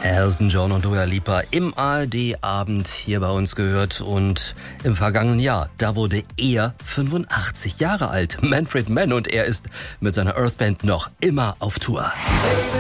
Elton John und Dua Lipa im ARD-Abend hier bei uns gehört. Und im vergangenen Jahr, da wurde er 85 Jahre alt. Manfred Mann, und er ist mit seiner Earth Band noch immer auf Tour.